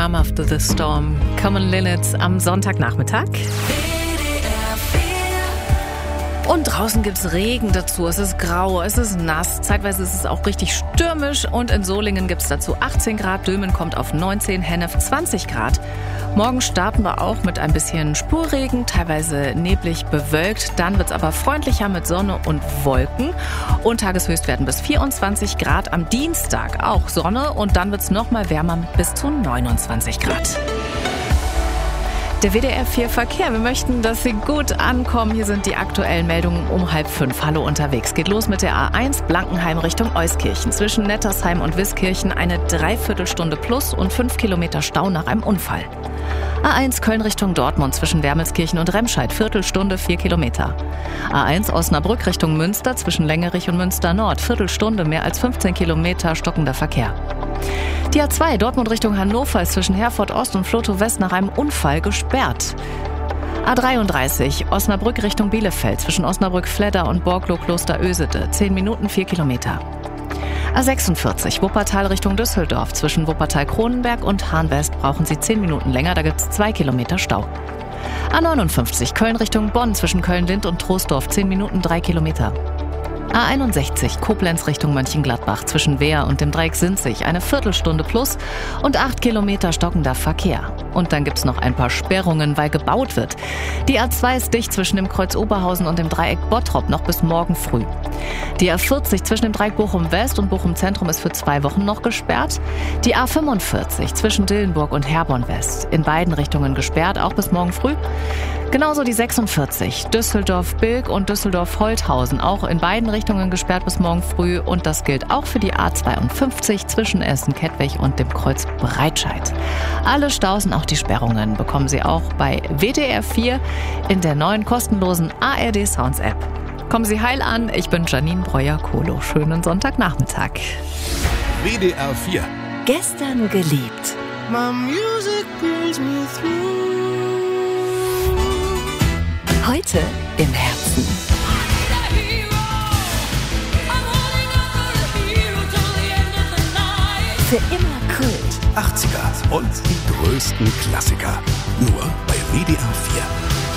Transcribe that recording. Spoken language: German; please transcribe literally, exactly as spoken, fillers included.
Calm After the Storm. Common Linnets am Sonntagnachmittag. Und draußen gibt's Regen dazu. Es ist grau, es ist nass. Zeitweise ist es auch richtig stürmisch. Und in Solingen gibt's dazu achtzehn Grad. Dülmen kommt auf neunzehn, Hennef zwanzig Grad. Morgen starten wir auch mit ein bisschen Spurregen, teilweise neblig bewölkt. Dann wird's aber freundlicher mit Sonne und Wolken. Und Tageshöchstwerten bis vierundzwanzig Grad. Am Dienstag auch Sonne. Und dann wird's noch mal wärmer mit bis zu neunundzwanzig Grad. Der W D R vier Verkehr. Wir möchten, dass Sie gut ankommen. Hier sind die aktuellen Meldungen um halb fünf. Hallo unterwegs. Geht los mit der A eins Blankenheim Richtung Euskirchen. Zwischen Nettersheim und Wiskirchen eine Dreiviertelstunde plus und fünf Kilometer Stau nach einem Unfall. A eins Köln Richtung Dortmund zwischen Wermelskirchen und Remscheid. Viertelstunde, vier Kilometer. A eins Osnabrück Richtung Münster zwischen Längerich und Münster Nord. Viertelstunde, mehr als fünfzehn Kilometer stockender Verkehr. Die A zwei Dortmund Richtung Hannover ist zwischen Herford Ost und Flotow West nach einem Unfall gesperrt. A dreiunddreißig Osnabrück Richtung Bielefeld zwischen Osnabrück-Fledder und Borglow-Kloster-Ösede. zehn Minuten, vier Kilometer. A sechsundvierzig Wuppertal Richtung Düsseldorf zwischen Wuppertal-Kronenberg und Hahn-West brauchen Sie zehn Minuten länger, da gibt's zwei Kilometer Stau. A neunundfünfzig Köln Richtung Bonn zwischen Köln-Lind und Troisdorf. zehn Minuten, drei Kilometer. A einundsechzig Koblenz Richtung Mönchengladbach zwischen Wehr und dem Dreieck Sinzig eine Viertelstunde plus und acht Kilometer stockender Verkehr. Und dann gibt's noch ein paar Sperrungen, weil gebaut wird. Die A zwei ist dicht zwischen dem Kreuz Oberhausen und dem Dreieck Bottrop noch bis morgen früh. Die A vierzig zwischen dem Dreieck Bochum West und Bochum Zentrum ist für zwei Wochen noch gesperrt. Die A fünfundvierzig zwischen Dillenburg und Herborn West in beiden Richtungen gesperrt, auch bis morgen früh. Genauso die sechsundvierzig Düsseldorf-Bilk und Düsseldorf-Holthausen, auch in beiden Richtungen gesperrt bis morgen früh. Und das gilt auch für die A zweiundfünfzig zwischen Essen-Kettwig und dem Kreuz Breitscheid. Alle Staus und auch die Sperrungen bekommen Sie auch bei W D R vier in der neuen kostenlosen A R D Sounds App. Kommen Sie heil an, ich bin Janine Breuer-Kohlo. Schönen Sonntagnachmittag. W D R vier. Gestern geliebt. My music brings me through. Heute im Herzen. Für immer Kult. achtziger und die größten Klassiker. Nur bei W D R vier.